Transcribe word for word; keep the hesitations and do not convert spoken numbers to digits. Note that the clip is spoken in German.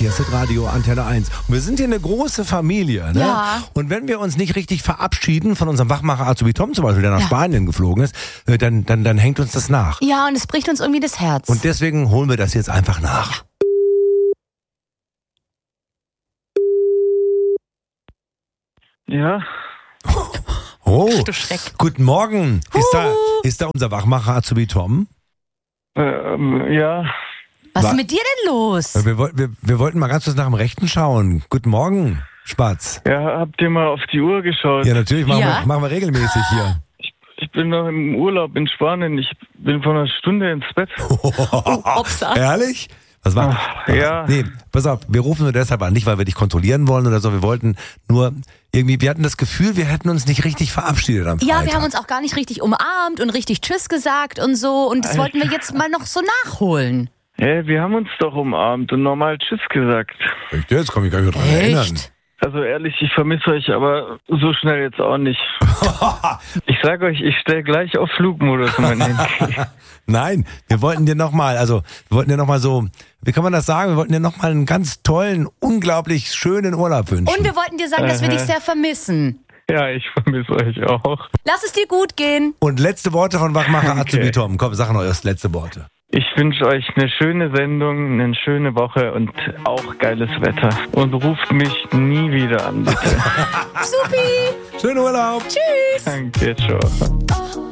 Hier ist Radio Antenne eins. Und wir sind hier eine große Familie. Ne? Ja. Und wenn wir uns nicht richtig verabschieden von unserem Wachmacher Azubi Tom zum Beispiel, der nach Ja. Spanien geflogen ist, äh, dann, dann, dann hängt uns das nach. Ja, und es bricht uns irgendwie das Herz. Und deswegen holen wir das jetzt einfach nach. Ja, Oh, du Schreck. guten Morgen. Ist da, ist da unser Wachmacher Azubi Tom? ähm, ja, Was Wa- ist mit dir denn los? Wir, woll- wir, wir wollten mal ganz kurz nach dem Rechten schauen. Guten Morgen, Spatz. ja, habt ihr mal auf die Uhr geschaut? Ja, natürlich machen, Ja. Wir, machen wir regelmäßig hier. Ich bin noch im Urlaub in Spanien. Ich bin vor einer Stunde ins Bett. Upsa. Ehrlich? Was war? Ach, ja. Nee, pass auf, wir rufen nur deshalb an, nicht weil wir dich kontrollieren wollen oder so, wir wollten nur irgendwie, wir hatten das Gefühl, wir hätten uns nicht richtig verabschiedet am Freitag. Ja, wir haben uns auch gar nicht richtig umarmt und richtig Tschüss gesagt und so. Und das wollten wir jetzt mal noch so nachholen. Hä, wir haben uns doch umarmt und normal Tschüss gesagt. Echt? Jetzt kann ich mich gar nicht mehr dran erinnern. Echt? Also ehrlich, ich vermisse euch, aber so schnell jetzt auch nicht. Ich sag euch, ich stelle gleich auf Flugmodus mein Handy. Nein, wir wollten dir nochmal, also wir wollten dir nochmal so, wie kann man das sagen, wir wollten dir nochmal einen ganz tollen, unglaublich schönen Urlaub wünschen. Und wir wollten dir sagen, dass wir dich sehr vermissen. Ja, ich vermisse euch auch. Lass es dir gut gehen. Und letzte Worte von Wachmacher Okay. Azubi Tom. Komm, sag noch erst letzte Worte. Ich wünsche euch eine schöne Sendung, eine schöne Woche und auch geiles Wetter. Und ruft mich nie wieder an, bitte. Supi. Schönen Urlaub. Tschüss. Danke, ciao.